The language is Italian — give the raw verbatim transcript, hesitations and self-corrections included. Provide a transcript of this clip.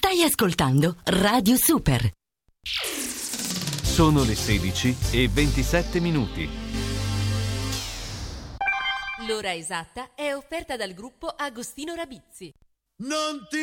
Stai ascoltando Radio Super. Sono le sedici e ventisette minuti. L'ora esatta è offerta dal gruppo Agostino Rabizzi. Non ti